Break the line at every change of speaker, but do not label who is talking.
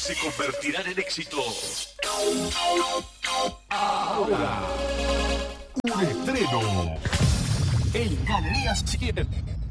se convertirán en éxito.
Ahora, un estreno.
En Galería 100.